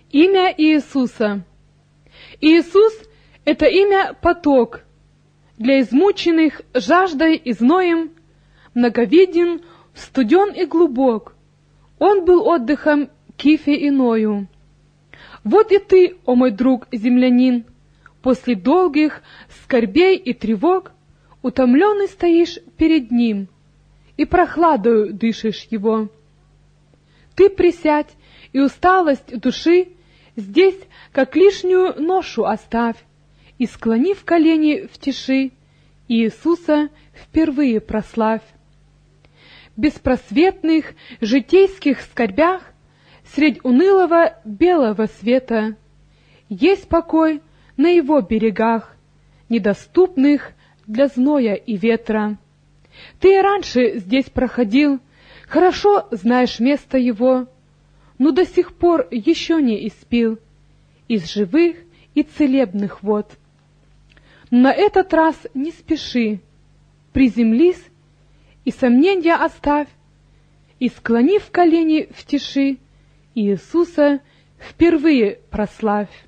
Имя Иисуса. Иисус — это имя-поток, для измученных жаждой и зноем, многовиден, студен и глубок. Он был отдыхом Кифе и Ною. Вот и ты, о мой друг землянин, после долгих скорбей и тревог, утомленный стоишь перед Ним, и прохладою дышишь Его. Ты присядь, и усталость души здесь, как лишнюю ношу оставь, и, склонив колени в тиши, Иисуса впервые прославь. В беспросветных житейских скорбях, средь унылого белого света, есть покой на Его берегах, недоступных для зноя и ветра. Ты и раньше здесь проходил, хорошо знаешь место его, но до сих пор еще не испил из живых и целебных вод. Но на этот раз не спеши, приземлись и сомнения оставь, и, склонив колени в тиши, Иисуса впервые прославь.